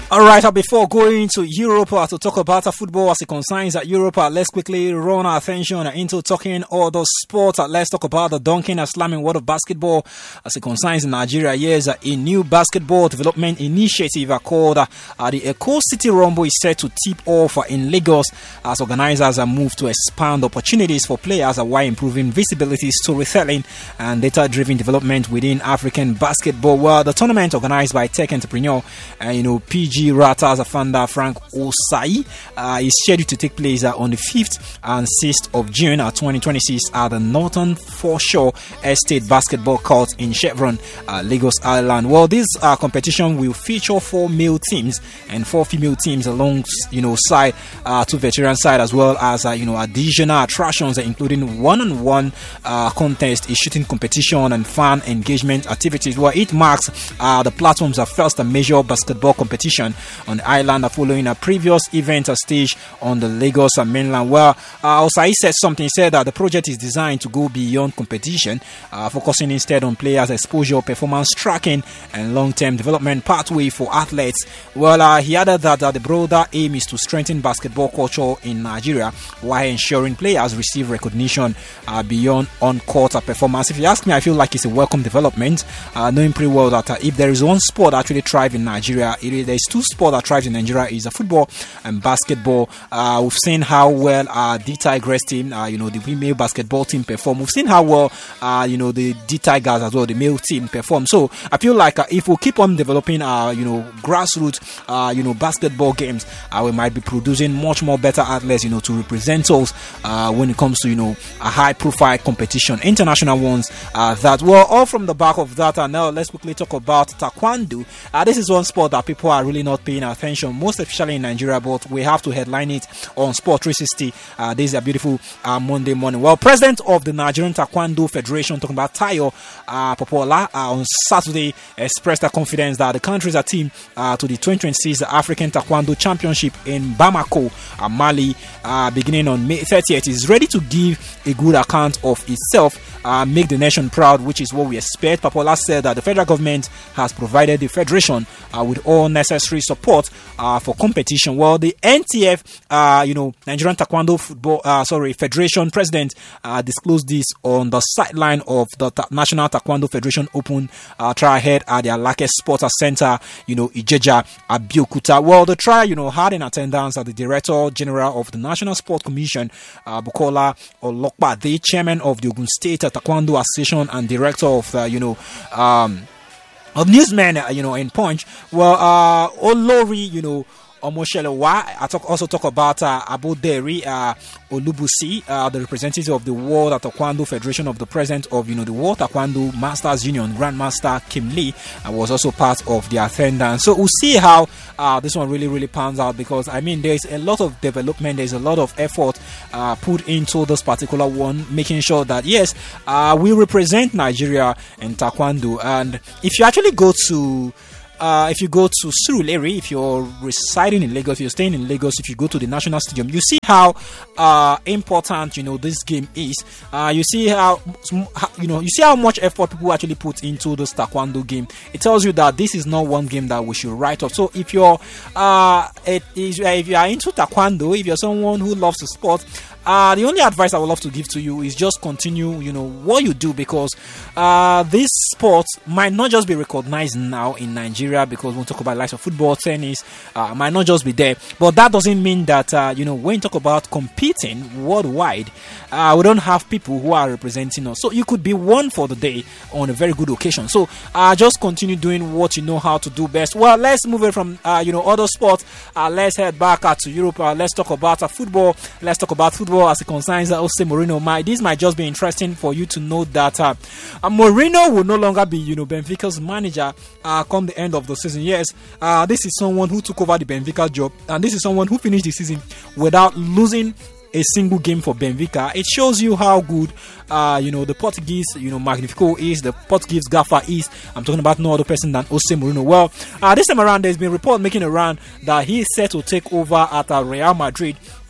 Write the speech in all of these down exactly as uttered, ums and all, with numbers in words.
All right, uh, before going to Europe uh, to talk about uh, football as it concerns at uh, Europe, uh, let's quickly run our attention uh, into talking other sports. Uh, let's talk about the dunking and slamming world of basketball as it concerns in Nigeria. Yes, uh, a new basketball development initiative uh, called uh, uh, the Eco City Rumble is set to tip off uh, in Lagos as organizers uh, move to expand opportunities for players uh, while improving visibility, storytelling, and data-driven development within African basketball. Well, the tournament organized by tech entrepreneur, uh, you know, P G Raptors founder Frank Osai uh, is scheduled to take place uh, on the fifth and sixth of June uh, twenty twenty-six at the Northern Foreshore Estate Basketball Court in Chevron, uh, Lagos Island. Well, this uh, competition will feature four male teams and four female teams along, you know, side uh, two veteran side, as well as uh, you know, additional attractions uh, including one-on-one uh, contest, a shooting competition, and fan engagement activities. Well, it marks uh, the platform's uh, first major basketball competition on the island following a previous event stage on the Lagos mainland. Well, uh, Osai said something. He said that the project is designed to go beyond competition, uh, focusing instead on players' exposure, performance tracking, and long-term development pathway for athletes. Well, uh, he added that uh, the broader aim is to strengthen basketball culture in Nigeria while ensuring players receive recognition uh, beyond on-court performance. If you ask me, I feel like it's a welcome development, uh, knowing pretty well that uh, if there is one sport that actually thrives in Nigeria, it is, there's two sports that thrives in Nigeria is uh, football and basketball. Uh, we've seen how well uh, the Tigers team, uh, you know, the female basketball team perform. We've seen how well, uh, you know, the D Tigers as well, the male team perform. So I feel like uh, if we keep on developing, uh, you know, grassroots, uh, you know, basketball games, uh, we might be producing much more better athletes, you know, to represent us uh, when it comes to, you know, a high-profile competition, international ones. Uh, that well, all from the back of that. And now let's quickly talk about taekwondo. Uh, this is one sport that people are really not paying attention, most especially in Nigeria, but we have to headline it on Sport three sixty. Uh, this is a beautiful uh, Monday morning. Well, President of the Nigerian Taekwondo Federation, talking about Tayo uh, Popola, uh, on Saturday expressed their confidence that the country's a team uh, to the twenty twenty-six African Taekwondo Championship in Bamako, uh, Mali, uh, beginning on May thirtieth, is ready to give a good account of itself, uh, make the nation proud, which is what we expect. Popola said that the federal government has provided the federation uh, with all necessary support uh, for competition. Well, the N T F, uh, you know, Nigerian Taekwondo Football, uh, sorry, Federation President uh, disclosed this on the sideline of the Ta- National Taekwondo Federation Open uh, trial held at the Alake Sports Center, you know, Ijeja, Abeokuta. Well, the trial, you know, had in attendance at the Director General of the National Sport Commission, uh, Bukola Olokpa, the Chairman of the Ogun State Taekwondo Association and Director of, uh, you know, um, of Newsmen, uh, you know, in Punch. Well, uh, Olori, you know, Omoshelewa. I talk, also talk about uh, Aboderi uh, Olubusi, uh, the representative of the World Taekwondo Federation, of the president of, you know, the World Taekwondo Masters Union, Grandmaster Kim Lee, uh, was also part of the attendance. So we'll see how uh, this one really, really pans out, because I mean, there's a lot of development, there's a lot of effort uh, put into this particular one, making sure that yes, uh, we represent Nigeria in Taekwondo. And if you actually go to Uh, if you go to Surulere, if you're residing in Lagos, if you're staying in Lagos, if you go to the National Stadium, you see how uh, important, you know, this game is. Uh, you see how, you know, you see how much effort people actually put into this taekwondo game. It tells you that this is not one game that we should write off. So if you're, uh, it is, if you are into taekwondo, if you're someone who loves the sport, Uh, the only advice I would love to give to you is just continue, you know, what you do, because uh, this sport might not just be recognized now in Nigeria, because when we talk about likes of football, tennis, uh, might not just be there. But that doesn't mean that, uh, you know, when you talk about competing worldwide, uh, we don't have people who are representing us. So you could be one for the day on a very good occasion. So uh, just continue doing what you know how to do best. Well, let's move it from, uh, you know, other sports. Uh, let's head back uh, to Europe. Uh, let's talk about uh, football. Let's talk about football as it concerns uh, Jose Mourinho. My, this might just be interesting for you to know that uh, uh, Mourinho will no longer be, you know, Benfica's manager uh, come the end of the season. Yes, uh, this is someone who took over the Benfica job, and this is someone who finished the season without losing a single game for Benfica. It shows you how good, uh, you know, the Portuguese, you know, Magnifico is, the Portuguese Gaffer is. I'm talking about no other person than Jose Mourinho. Well, uh, this time around, there's been a report making a run that he is set to take over at uh, Real Madrid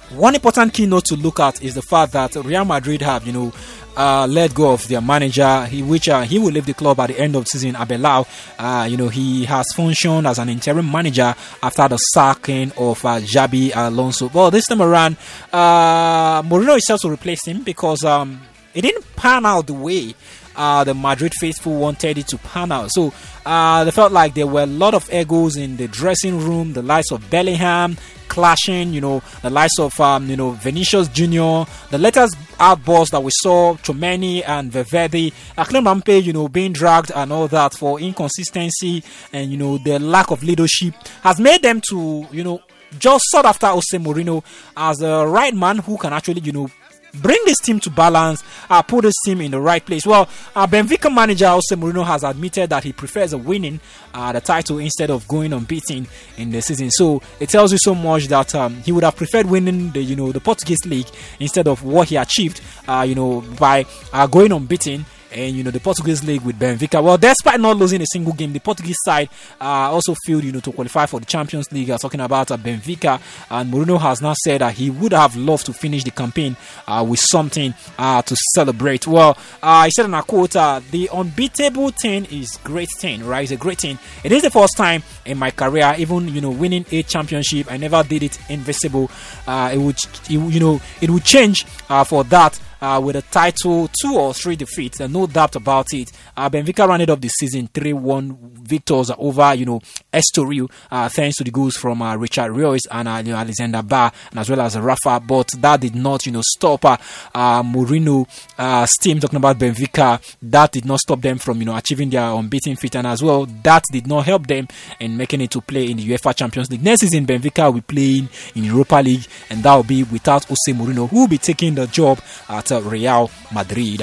one important keynote to look at is the fact that Real Madrid have, you know, uh, let go of their manager, he, which uh, he will leave the club at the end of the season. Abelao, uh, you know, he has functioned as an interim manager after the sacking of uh, Xabi Alonso. Well, this time around, uh, Mourinho is set to replace him because um, it didn't pan out the way Uh, the Madrid faithful wanted it to pan out. So uh, they felt like there were a lot of egos in the dressing room. The likes of Bellingham clashing, you know, the likes of um, you know Vinicius Junior The latest outburst that we saw, Tchouameni and Valverde, Kylian Mbappe, you know, being dragged and all that for inconsistency and you know the lack of leadership has made them to you know just sought after Jose Mourinho as a right man who can actually you know. bring this team to balance, uh, put this team in the right place. Well, uh, Benfica manager Jose Mourinho has admitted that he prefers a winning uh, the title instead of going unbeaten in the season. So it tells you so much that um, he would have preferred winning the you know the Portuguese league instead of what he achieved, uh, you know, by uh, going unbeaten. And you know the Portuguese league with Benfica. Well, despite not losing a single game, the Portuguese side uh, also failed, you know, to qualify for the Champions League. Uh, talking about uh, Benfica, and Mourinho has now said that he would have loved to finish the campaign uh, with something uh, to celebrate. Well, uh, he said in a quote, uh, "The unbeatable thing is great thing, right? It's a great thing. It is the first time in my career, even you know, winning a championship. I never did it invisible. Uh, it would, it, you know, it would change uh, for that." Uh, with a title, two or three defeats, and no doubt about it. Uh, Benfica rounded up the season three one victors over, you know, Estoril, uh, thanks to the goals from uh, Richard Rios and uh, you know, Alexander Ba, and as well as Rafa. But that did not, you know, stop uh, uh, Mourinho uh, team. Talking about Benfica, that did not stop them from, you know, achieving their unbeaten feat, and as well, that did not help them in making it to play in the UEFA Champions League. Next season, Benfica will be playing in Europa League, and that will be without Jose Mourinho, who will be taking the job at uh, Real Madrid.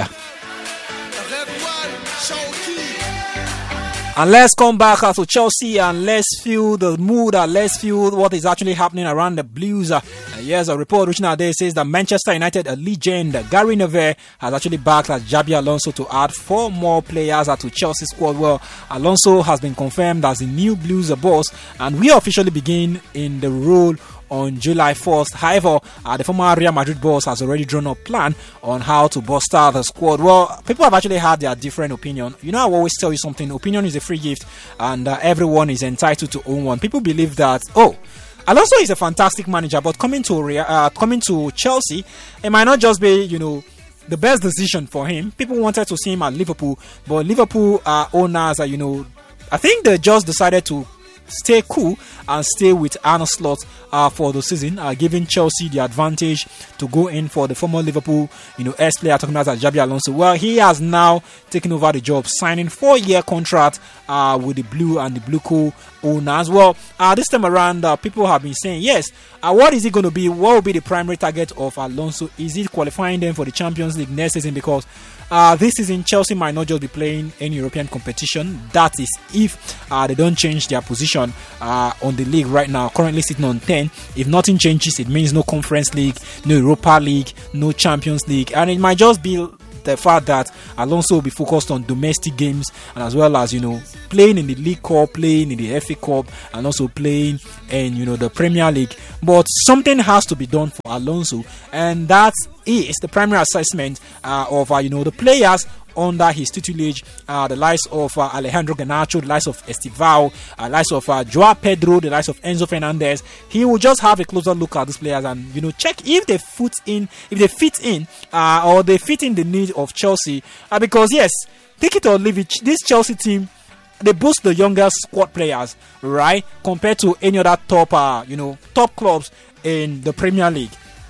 And let's come back uh, to Chelsea and let's feel the mood, uh, let's feel what is actually happening around the Blues. Uh, yes, a report reaching out there says that Manchester United, a legend, uh, Gary Neville, has actually backed uh, Xabi Alonso to add four more players uh, to Chelsea squad. Well, Alonso has been confirmed as the new Blues uh, boss, and we officially begin in the role on July fourth. However, uh, the former Real Madrid boss has already drawn a plan on how to bolster the squad. Well, people have actually had their different opinion. You know, I always tell you something. Opinion is a free gift, and uh, everyone is entitled to own one. People believe that, oh, Alonso is a fantastic manager, but coming to Real, uh, coming to Chelsea, it might not just be, you know, the best decision for him. People wanted to see him at Liverpool, but Liverpool uh, owners are, you know, I think they just decided to stay cool and stay with Arne Slot uh, for the season, uh, giving Chelsea the advantage to go in for the former Liverpool, you know, ex-player talking about Xabi Alonso. Well, he has now taken over the job, signing four-year contract uh, with the Blue and the Blue Co owners. Well, uh, this time around, uh, people have been saying, yes, uh, what is it going to be? What will be the primary target of Alonso? Is it qualifying them for the Champions League next season? Because Uh, this season, Chelsea might not just be playing any European competition. That is if uh, they don't change their position uh, on the league right now, currently sitting on ten. If nothing changes, it means no Conference League, no Europa League, no Champions League. And it might just be the fact that Alonso will be focused on domestic games, and as well as, you know, playing in the League Cup, playing in the F A Cup, and also playing in, you know, the Premier League. But something has to be done for Alonso, and that is the primary assessment uh, of uh, you know, the players under his tutelage, uh, the likes of uh, Alejandro Garnacho, the likes of Estivao, uh, the likes of uh, Joao Pedro, the likes of Enzo Fernandez. He will just have a closer look at these players and, you know, check if they fit in, if they fit in, uh, or they fit in the need of Chelsea. Uh, because yes, take it or leave it, this Chelsea team, they boost the younger squad players, right, compared to any other top, uh, you know, top clubs in the Premier League.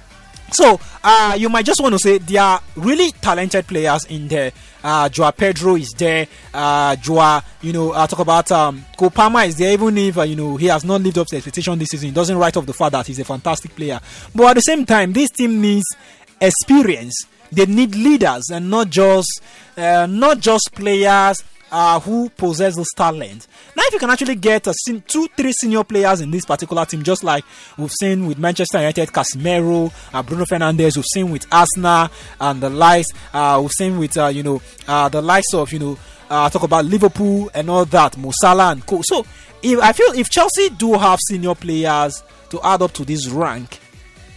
So, uh, you might just want to say there are really talented players in there. Uh, Joao Pedro is there. Uh, Joao, you know, uh, talk about um, Cole Palmer is there. Even if uh, you know, he has not lived up to expectation this season, it doesn't write off the fact that he's a fantastic player. But at the same time, this team needs experience. They need leaders, and not just uh, not just players Uh, who possess this talent. Now, if you can actually get a sen- two, three senior players in this particular team, just like we've seen with Manchester United, Casemiro, uh, Bruno Fernandes, we've seen with Arsenal and the likes, uh, we've seen with uh, you know uh, the likes of, you know, uh, talk about Liverpool and all that, Mo Salah and co. So, if I feel if Chelsea do have senior players to add up to this rank,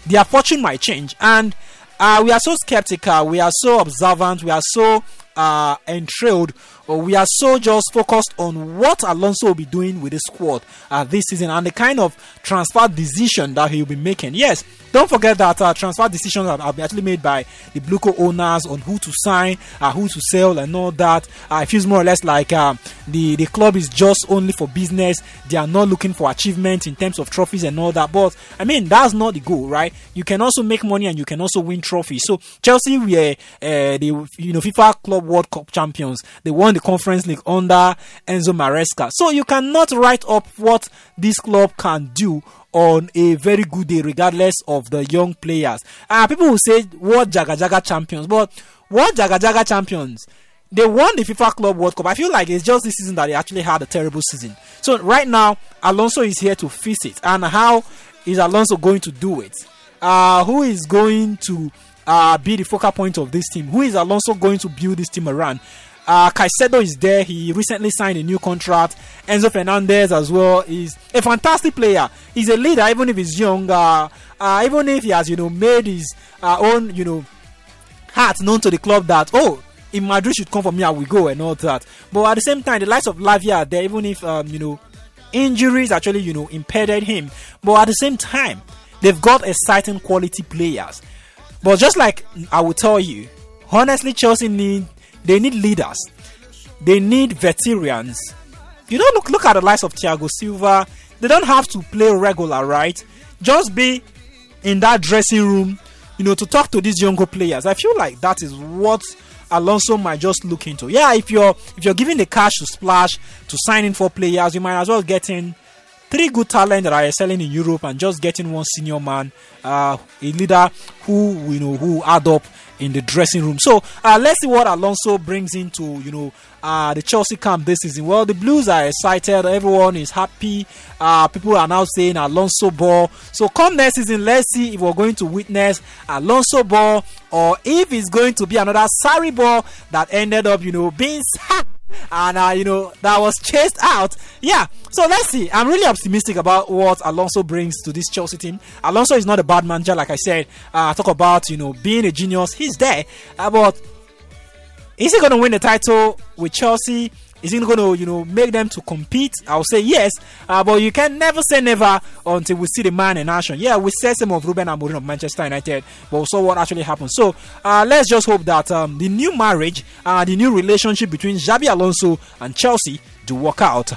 their fortune might change. And uh, we are so skeptical, we are so observant, we are so uh, enthralled, or we are so just focused on what Alonso will be doing with the squad uh, this season and the kind of transfer decision that he will be making. Yes, don't forget that uh, transfer decisions are, are actually made by the Bluco owners on who to sign, uh, who to sell, and all that. Uh, it feels more or less like uh, the the club is just only for business. They are not looking for achievements in terms of trophies and all that. But I mean, that's not the goal, right? You can also make money and you can also win trophies. So Chelsea were uh, the you know FIFA Club World Cup champions. They won the Conference League under Enzo Maresca. So you cannot write up what this club can do on a very good day, regardless of the young players. Uh, people will say, what Jaga Jaga champions? But what Jaga Jaga champions? They won the FIFA Club World Cup. I feel like it's just this season that they actually had a terrible season. So right now, Alonso is here to fix it. And how is Alonso going to do it? Uh, who is going to uh, be the focal point of this team? Who is Alonso going to build this team around? Uh, Caicedo is there. He recently signed a new contract. Enzo Fernandez as well is a fantastic player. He's a leader, even if he's young. Uh, uh, even if he has, you know, made his uh, own, you know, heart known to the club that, oh, if Madrid should come for me, I will go and all that. But at the same time, the likes of Lavia are there, even if, um, you know, injuries actually, you know, impeded him. But at the same time, they've got exciting quality players. But just like I will tell you, honestly, Chelsea need They need leaders. They need veterans. You don't look look at the likes of Thiago Silva. They don't have to play regular, right? Just be in that dressing room, you know, to talk to these younger players. I feel like that is what Alonso might just look into. Yeah, if you're if you're giving the cash to splash to sign in for players, you might as well get in three good talent that are excelling in Europe and just getting one senior man, uh, a leader who you know who add up in the dressing room. So uh, let's see what Alonso brings into you know uh, the Chelsea camp this season. Well, the Blues are excited. Everyone is happy. Uh, people are now saying Alonso ball. So come next season, let's see if we're going to witness Alonso ball or if it's going to be another Sarri ball that ended up you know being sacked. And uh, you know that was chased out. Yeah, so let's see. I'm really optimistic about what Alonso brings to this Chelsea team. Alonso is not a bad manager, like I said. Uh, I talk about you know being a genius. He's there, uh, but is he going to win the title with Chelsea? Is he going to you know make them to compete? I'll say yes, uh, but you can never say never until we see the man in action. Yeah, we said some of Ruben Amorim of Manchester United, but we saw what actually happened. So uh, let's just hope that um, the new marriage, uh, the new relationship between Xabi Alonso and Chelsea do work out.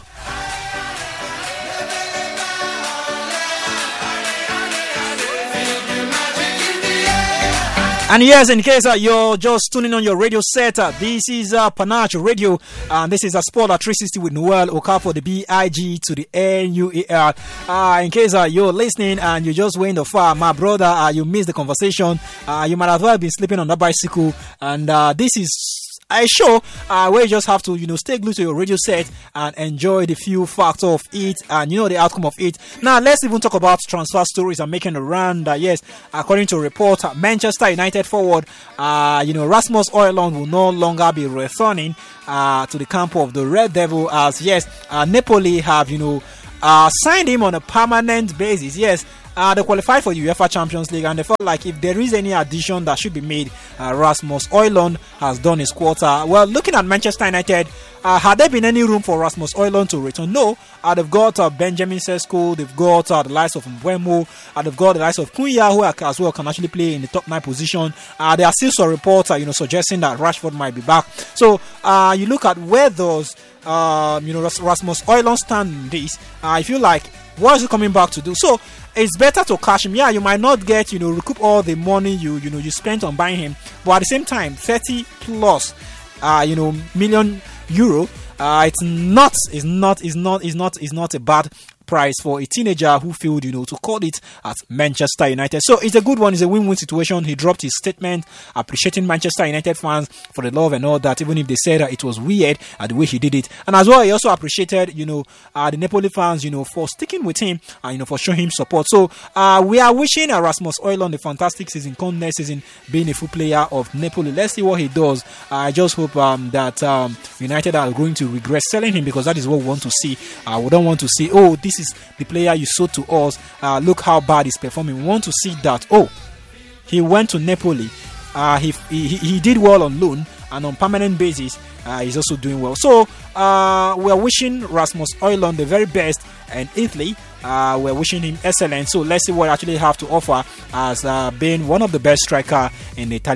And yes, in case uh, you're just tuning on your radio set, uh, this is uh, Panache Radio, and this is a Sport at three sixty with Noel Okafor, the B I G to the N U A R. Uh, in case uh, you're listening and you just went far, my brother, uh, you missed the conversation. Uh, you might as well have been sleeping on a bicycle, and uh, this is a show uh, where you just have to, you know, stay glued to your radio set and enjoy the few facts of it and, you know, the outcome of it. Now, let's even talk about transfer stories and making a run. Uh, yes, according to a report, uh, Manchester United forward, uh, you know, Rasmus Højlund will no longer be returning uh, to the camp of the Red Devil as, yes, uh, Napoli have, you know, uh, signed him on a permanent basis. Yes. Uh, they qualified for the UEFA Champions League and they felt like if there is any addition that should be made, uh, Rasmus Højlund has done his quarter. Well, looking at Manchester United, uh, had there been any room for Rasmus Højlund to return? No. Uh, they've got uh, Benjamin Sesko, they've got uh, the likes of Mbeumo, uh, they've got the likes of Cunha, who are, as well can actually play in the top nine position. Uh, there are still some reports, uh, you know, suggesting that Rashford might be back. So uh, you look at where those, uh, you know, Rasmus Højlund stand in this. Uh, I feel like what is he coming back to do? So it's better to cash him. Yeah, you might not get, you know, recoup all the money you, you know, you spent on buying him, but at the same time, thirty plus, uh, you know, million euro. Uh, it's not, is not, is not, is not, is not a bad price for a teenager who failed, you know, to call it at Manchester United. So it's a good one. It's a win-win situation. He dropped his statement appreciating Manchester United fans for the love and all that, even if they said that it was weird uh, the way he did it. And as well, he also appreciated, you know, uh, the Napoli fans, you know, for sticking with him and, you know, for showing him support. So uh, we are wishing uh, Rasmus Højlund a fantastic season, come next season, being a full player of Napoli. Let's see what he does. Uh, I just hope um, that um, United are going to regret selling him, because that is what we want to see. Uh, we don't want to see, oh, this this is the player you sold to us. Uh, look how bad he's performing. We want to see that. Oh, he went to Napoli. Uh, he, he he did well on loan, and on permanent basis, uh, he's also doing well. So uh, we're wishing Rasmus Højlund the very best, and Italy, uh, we're wishing him excellence. So let's see what actually have to offer as uh, being one of the best striker in the Italian.